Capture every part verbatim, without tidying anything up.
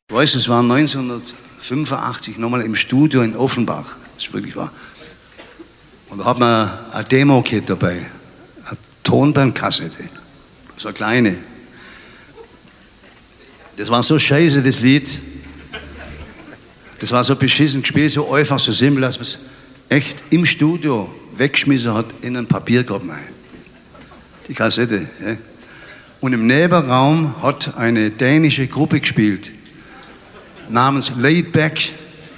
Weißt du, es war neunzehnhundertfünfundachtzig nochmal im Studio in Offenbach. Das ist wirklich wahr. Und da hat man ein Demo-Kit dabei. Eine Tonbandkassette. So eine kleine. Das war so scheiße, das Lied. Das war so beschissen gespielt, so einfach, so simpel, dass man es echt im Studio weggeschmissen hat in einen Papierkorb rein. Die Kassette. Ja. Und im Nebenraum hat eine dänische Gruppe gespielt, namens Laid Back.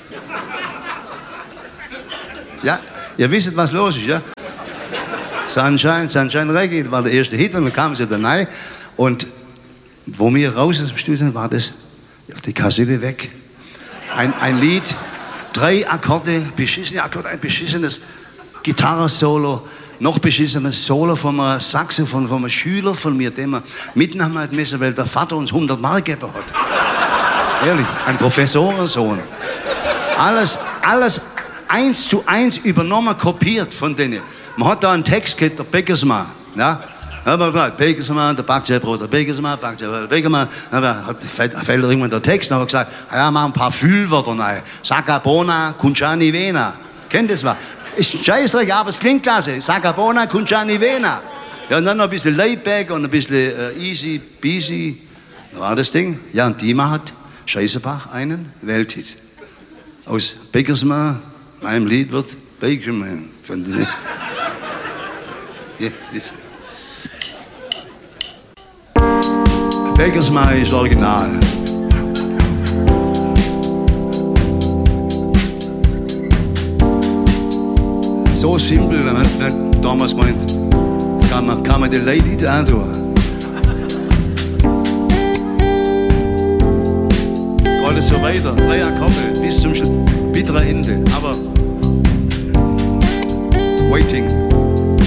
Ja, ihr wisst, was los ist, ja? Sunshine, Sunshine Reggae, das war der erste Hit und dann kamen sie da rein. Und wo wir raus aus dem Studio sind, war das auf die Kassette weg. Ein, ein Lied, drei Akkorde, beschissene Akkorde, ein beschissenes Gitarrensolo, noch beschissenes Solo von einem Saxophon, von einem Schüler von mir, den wir mitnehmen hat müssen, weil der Vater uns hundert Mark gegeben hat. Ehrlich, ein Professorensohn. Alles, alles eins zu eins übernommen, kopiert von denen. Man hat da einen Text gehabt, der Bäckersmann. Ja? Ja, man hat Bäckersmann, der Backzeitbrot, der Bäckersmann, Backzeitbrot, der Bäckersmann. Dann hat, fällt, fällt irgendwann der Text, dann hat er gesagt, ja, mach ein paar Füllwörter rein. Sagabona, Kunciani Vena. Kennt das was? Ist ein Scheißdreck, aber es klingt klasse. Sagabona, Kunciani Vena. Ja, und dann noch ein bisschen Laidback und ein bisschen äh, easy, peasy. Da war das Ding. Ja, und die macht Scheißebach einen Welthit. Aus Bäckersmann, meinem Lied wird Bäckersmann. Von den ja, Bäckersmann ist original. So simpel, wenn man nicht damals meint, kann man, kann man die Leute antun. Alles so weiter, drei Akkorde bis zum bitteren Ende, aber waiting.